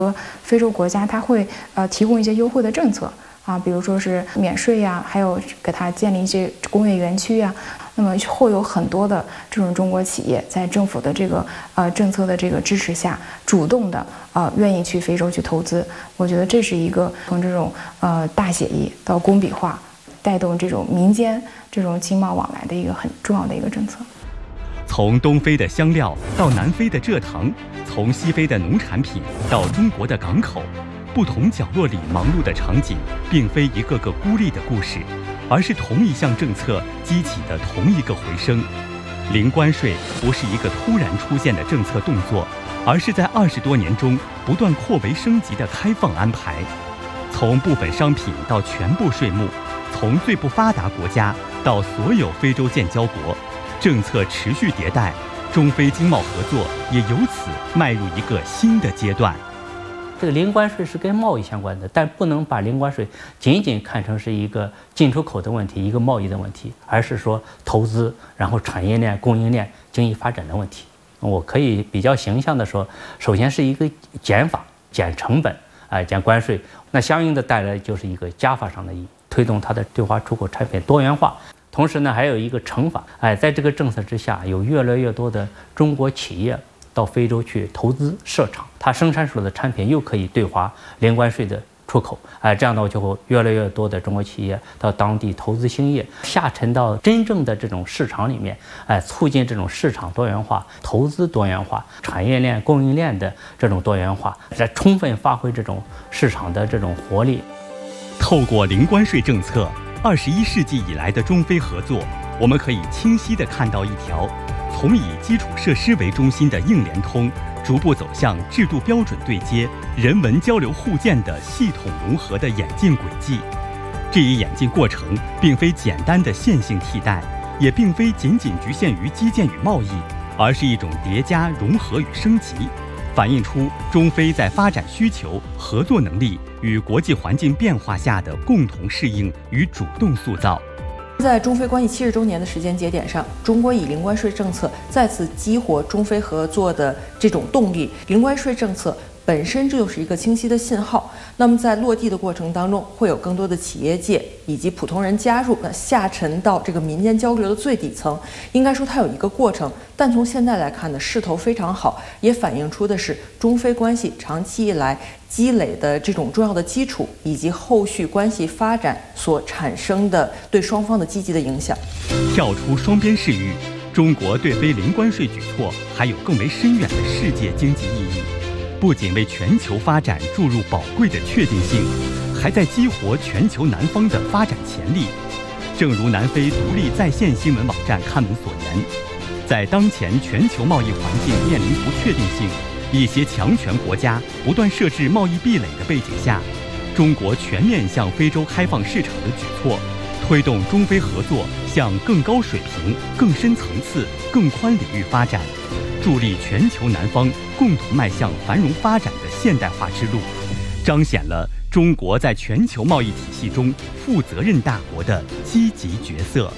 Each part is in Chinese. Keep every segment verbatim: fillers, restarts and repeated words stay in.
和非洲国家，它会呃提供一些优惠的政策啊，比如说是免税呀，还有给它建立一些工业园区呀。那么会有很多的这种中国企业在政府的这个呃政策的这个支持下，主动的呃愿意去非洲去投资。我觉得这是一个从这种呃大协议到工笔画，带动这种民间这种经贸往来的一个很重要的一个政策。 从东非的香料到南非的蔗糖，从西非的农产品到中国的港口，不同角落里忙碌的场景，并非一个个孤立的故事，而是同一项政策激起的同一个回声。零关税不是一个突然出现的政策动作，而是在二十多年中不断扩围升级的开放安排。从部分商品到全部税目，从最不发达国家到所有非洲建交国，政策持续迭代，中非经贸合作也由此迈入一个新的阶段。 这个零关税是跟贸易相关的，但不能把零关税仅仅看成是一个进出口的问题，一个贸易的问题，而是说投资，然后产业链、供应链、经济发展的问题。我可以比较形象的说，首先是一个减法、减成本，啊、呃，减关税，那相应的带来就是一个加法上的意义，推动它的对华出口产品多元化。同时呢，还有一个乘法，哎，在这个政策之下，有越来越多的中国企业到非洲去投资设厂，它生产出来的产品又可以对华零关税的出口，哎，这样的话就会越来越多的中国企业到当地投资兴业，下沉到真正的这种市场里面，哎，促进这种市场多元化、投资多元化、产业链、供应链的这种多元化，来充分发挥这种市场的这种活力。 透过零关税政策，二十一世纪以来的中非合作，我们可以清晰地看到一条从以基础设施为中心的硬联通，逐步走向制度标准对接、人文交流互鉴的系统融合的演进轨迹。这一演进过程并非简单的线性替代，也并非仅仅局限于基建与贸易，而是一种叠加、融合与升级，反映出中非在发展需求、合作能力与国际环境变化下的共同适应与主动塑造。 在中非关系七十周年的时间节点上，中国以零关税政策再次激活中非合作的这种动力。零关税政策本身这就是一个清晰的信号。那么在落地的过程当中，会有更多的企业界以及普通人加入，那下沉到这个民间交流的最底层。应该说它有一个过程，但从现在来看呢，势头非常好，也反映出的是中非关系长期以来积累的这种重要的基础，以及后续关系发展所产生的对双方的积极的影响。 跳出双边视域，中国对非零关税举措还有更为深远的世界经济意义。不仅为全球发展注入宝贵的确定性，还在激活全球南方的发展潜力。正如南非独立在线新闻网站刊文所言，在当前全球贸易环境面临不确定性，一些强权国家不断设置贸易壁垒的背景下，中国全面向非洲开放市场的举措，推动中非合作向更高水平、更深层次、更宽领域发展，助力全球南方共同迈向繁荣发展的现代化之路，彰显了中国在全球贸易体系中负责任大国的积极角色。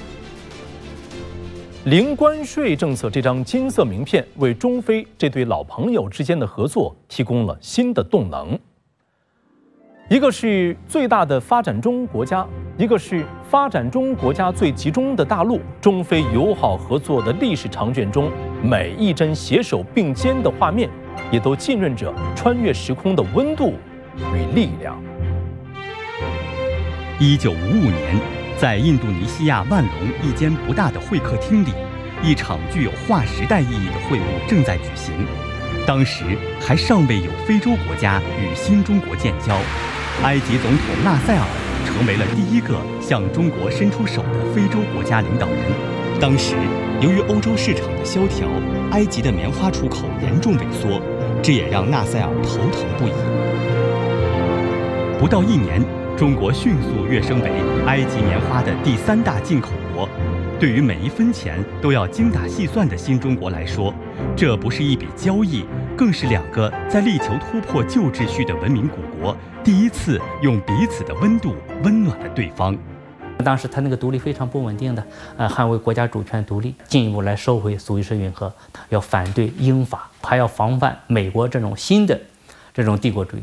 零关税政策这张金色名片，为中非这对老朋友之间的合作提供了新的动能。一个是最大的发展中国家，一个是发展中国家最集中的大陆，中非友好合作的历史长卷中，每一帧携手并肩的画面，也都浸润着穿越时空的温度与力量。 一九五五年，在印度尼西亚万隆一间不大的会客厅里，一场具有划时代意义的会晤正在举行。当时还尚未有非洲国家与新中国建交，埃及总统纳赛尔成为了第一个向中国伸出手的非洲国家领导人。当时，由于欧洲市场的萧条，埃及的棉花出口严重萎缩，这也让纳赛尔头疼不已。不到一年，中国迅速跃升为埃及棉花的第三大进口国。对于每一分钱都要精打细算的新中国来说，这不是一笔交易，更是两个在力求突破旧秩序的文明古国第一次用彼此的温度温暖了对方。 当时他那个独立非常不稳定的，呃，捍卫国家主权独立，进一步来收回苏伊士运河，要反对英法，还要防范美国这种新的这种帝国主义。